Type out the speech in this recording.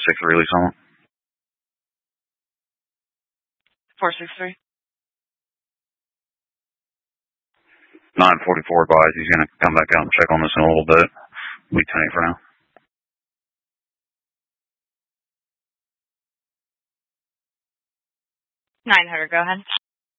463 release on it. 463. 944 advised. He's going to come back out and check on this in a little bit. We 10 for now. 900, go ahead.